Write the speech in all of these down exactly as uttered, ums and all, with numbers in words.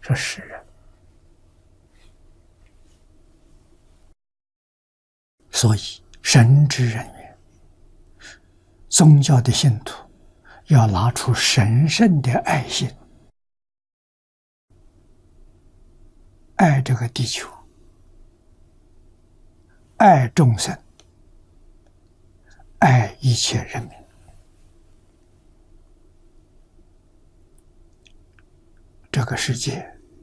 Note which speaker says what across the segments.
Speaker 1: 是世人。所以，神职人员、宗教的信徒要拿出神圣的爱心，爱这个地球，爱众生，爱一切人民。这个世界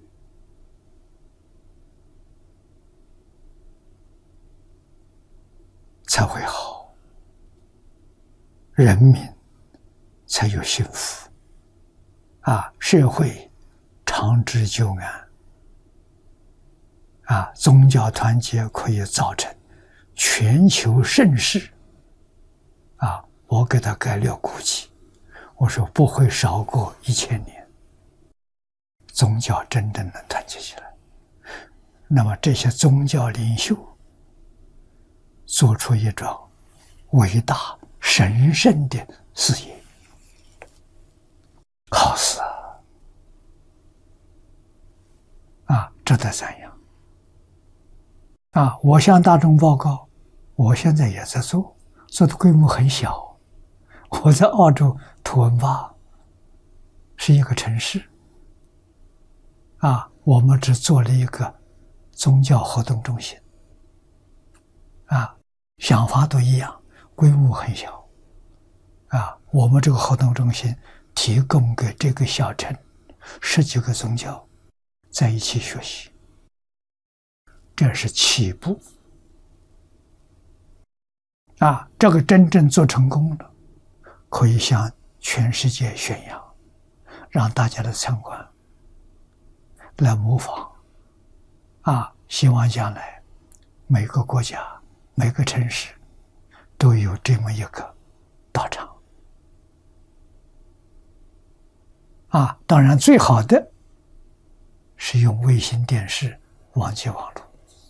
Speaker 1: 才会好，人民才有幸福啊，社会长治久安啊，宗教团结可以造成全球盛世啊。我给他概略估计，我说不会少过一千年，宗教真正能团结起来。那么这些宗教领袖做出一桩伟大神圣的事业，好事啊！啊，值得赞扬啊！我向大众报告，我现在也在做，做的规模很小。我在澳洲图文巴是一个城市啊，我们只做了一个宗教活动中心啊，想法都一样，规模很小啊。我们这个活动中心提供给这个小城十几个宗教在一起学习，这是起步啊。这个真正做成功了，可以向全世界宣扬，让大家来参观，来模仿啊。希望将来每个国家每个城市都有这么一个道场啊。当然最好的是用卫星电视、网际网络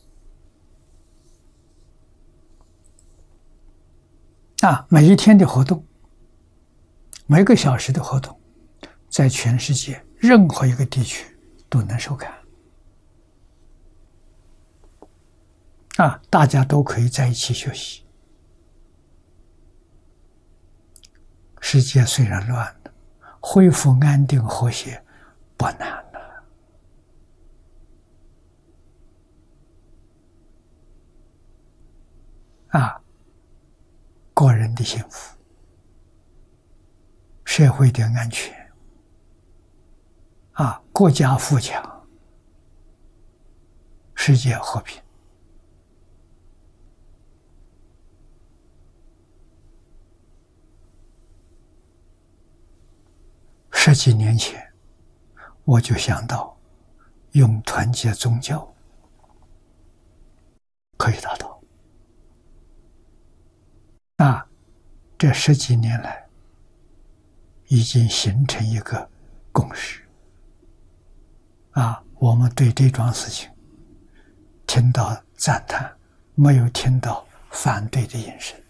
Speaker 1: 啊。每一天的活动，每个小时的活动，在全世界任何一个地区都能收看啊，大家都可以在一起学习。世界虽然乱了，恢复安定和谐不难了啊。个人的幸福，社会的安全啊，国家富强，世界和平。十几年前，我就想到用团结宗教可以达到啊。这十几年来已经形成一个共识啊。我们对这桩事情听到赞叹，没有听到反对的眼神